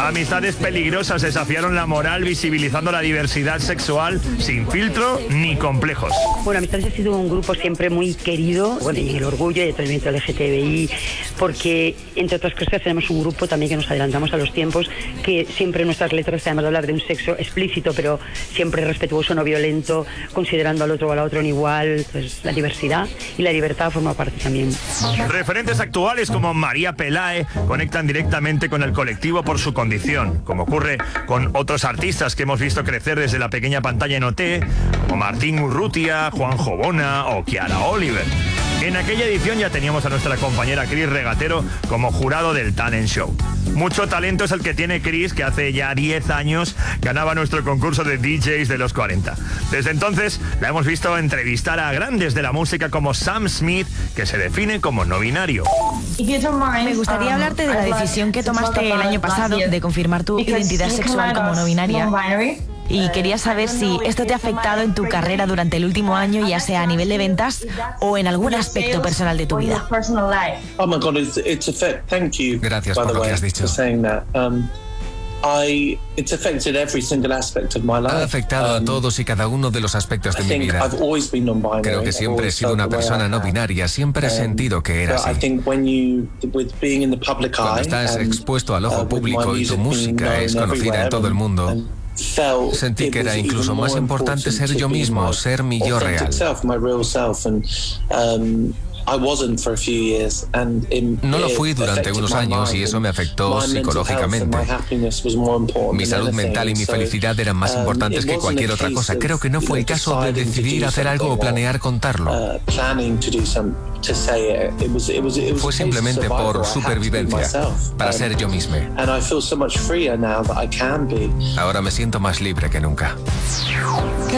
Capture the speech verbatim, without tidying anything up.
Amistades peligrosas desafiaron la moral visibilizando la diversidad sexual sin filtro ni complejos. Bueno, Amistades ha sido un grupo siempre muy querido, bueno, y el orgullo y el movimiento L G T B I, porque entre otras cosas tenemos un grupo también que nos adelantamos a los tiempos, que siempre en nuestras letras tenemos de hablar de un sexo explícito, pero siempre respetuoso, no violento, considerando al otro o a la otra en igual. Pues la diversidad y la libertad forma parte también. Referentes actuales como María Pelae conectan directamente con el colectivo por su condición, como ocurre con otros artistas que hemos visto crecer desde la pequeña pantalla en O T, como Martín Urrutia, Juanjo Bona o Kiara Oliver. En aquella edición ya teníamos a nuestra compañera Cris Regatero como jurado del Talent Show. Mucho talento es el que tiene Cris, que hace ya diez años ganaba nuestro concurso de D Js de los cuarenta. Desde entonces la hemos visto entrevistar a grandes de la música como Sam Smith, que se define como no binario. Me gustaría hablarte de la decisión que tomaste el año pasado de confirmar tu identidad sexual como no binaria. Y quería saber si esto te ha afectado en tu carrera durante el último año, ya sea a nivel de ventas o en algún aspecto personal de tu vida. Oh my God, it's, it's effect. Thank you. Gracias by por the lo way, que has dicho. for saying that. Um, I, it's affected every single aspect of my life. Ha afectado Um, a todos y cada uno de los aspectos de I mi think vida. I've always been non-binary. Creo que siempre he sido una persona no binaria, siempre he sentido que era But I así. think when you, with being in the public Cuando eye, estás and, expuesto al uh, ojo with my público y tu music being música es known conocida en everywhere, todo el mundo, and felt sentí it que era was incluso even más more importante important ser to yo be mismo, my ser mi yo authentic real. self, my real self, and um, I wasn't for a few years, and in, No lo it fui durante affected unos my años mind, y eso me and afectó my mental psicológicamente. health and my happiness was more important Mi than salud anything. mental y mi So, felicidad eran más um, importantes it que wasn't cualquier a otra case cosa. of, Creo que no you fue el know, caso de deciding to decidir do hacer algo o something or, planear contarlo. uh, planning to do some, to say it. It was, it was, it was Fue a case of simplemente survival. por I had to be supervivencia, myself. para Um, ser yo mismo. And I feel so much freer now that I can be. Ahora me siento más libre que nunca.